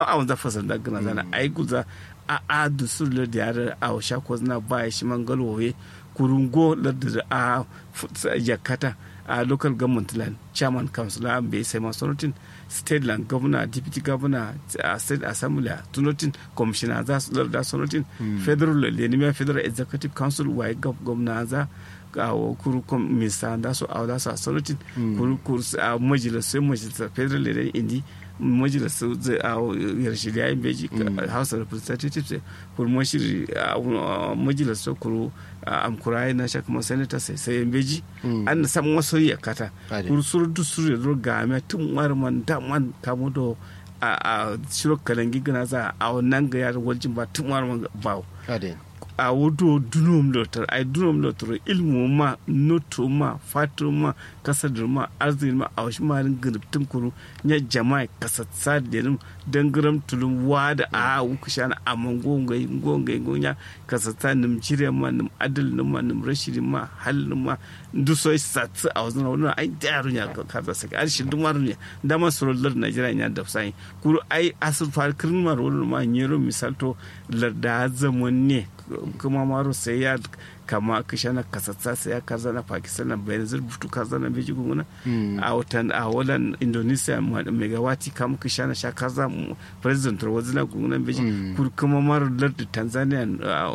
a wanda fasan da gana zana ai guza a du sur le diar a sha ko na ba shi mangalowe kurungo da a yakata a local government land chairman council an bai sai masorotin state land governor deputy governor state assembly tunotin commissioner za su da sonotin federal lenima federal executive council wai governor za ga kuru commissioner da su a su sonotin kuru a majalisar federal leader indi majalisar yarshiriya in beji house of representatives kuru majalisar kuru amkurai na shaka ma senator sai in beji an samu wasu yakata kuru surutu suru ga mai tun warman daman kamo do a shiro kalangi gana za a wannan ga yar waljin ba tun warman ba a wudo dunum lotar ai dunum lotar ilmu ma noto ma fatu ma kasadar ma arziki ma a wasu malin gurubtun kuru ya jama'a kasatsa da nim dangaram tulum wada a wuku shana a mangongai gonya kasatsa nim jire ma nim adal nim ma nim rashidi ma hal nim ma duso satsa a wasu wannan ai daru ya kaza saka ar shi dumaru ne da ma surular Najeriya ya da sai kuru ai asur farkin ma rolul ma nyero misalto larda zaman ne kuma maro sai ya kama kishana kasatsa sai ya kaza na Pakistan na bayan zurbutu kaza na beji gunguna a watan a wadan Indonesia megawati kama kishana sha kaza president wazina gunguna beji kuma maro lardu Tanzania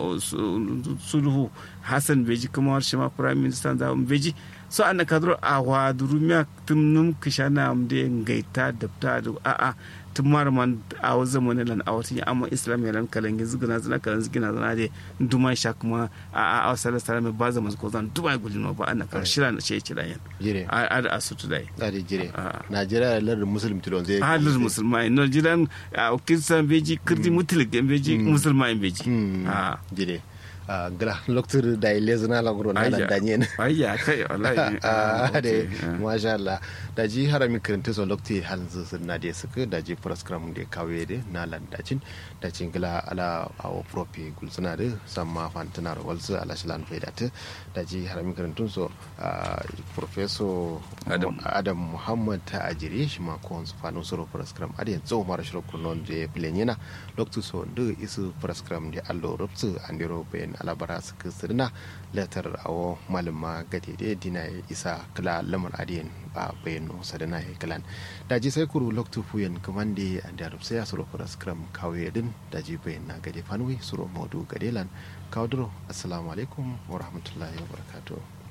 sulhu Hassan beji kuma shi ma prime minister da beji so an kadro a wa durumiya tumnum kishana amde ngaita dabta a tumar man a zamanin lan a watan amma islam yalan kalangi zuguna zana kalan zuguna zana de duma sha kuma a wasala salama ba zaman ko zan duma gulino ba an ka shira na ce kira yan jire a da asutu dai da jire Najeriya lar muslim tilon zai a lar musulmai no jiran kisan beji kirdi mutlik beji musulmai beji jire gra loktur da ilezna la gro na danyen ayya kai wallahi ade masha Allah da ji harami kiranta so lokti hanzu sunna de suka da ji program de kawe de na landacin da cingila ala awo propi gulsuna de samma fantana walsu ala shilan faidata da ji harami kirantun so professor Adam Muhammad ta ajire shi ma ko su fanu so program ade zo mara shiro kunon de plenyena loktu so de isu program de allo rubsu andiro ben alabara suka sirna letter awo malama gade de dina isa kala lamar adiyen a bayano sadana ya kalan daji sai kuru loktu fuyen kamande an da rubsa ya suro fara scrum kawe din daji bayan na gade fanwi suro modu gadelan kawdro assalamu alaikum wa rahmatullahi wa barakatuh